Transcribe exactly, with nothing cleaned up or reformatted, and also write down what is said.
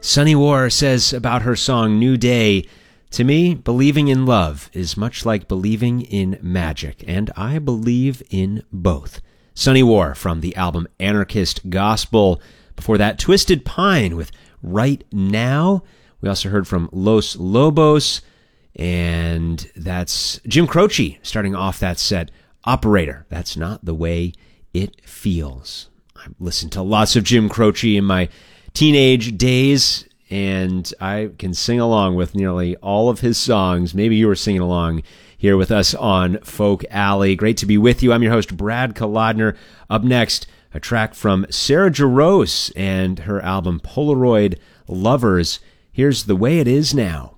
Sunny War says about her song New Day, "To me, believing in love is much like believing in magic, and I believe in both." Sunny War from the album Anarchist Gospel. Before that, Twisted Pine with Right Now. We also heard from Los Lobos, and that's Jim Croce starting off that set. Operator, That's Not the Way It Feels. I listened to lots of Jim Croce in my teenage days, and I can sing along with nearly all of his songs. Maybe you were singing along here with us on Folk Alley. Great to be with you. I'm your host, Brad Kolodner. Up next, a track from Sarah Jarosz and her album Polaroid Lovers. Here's The Way It Is Now.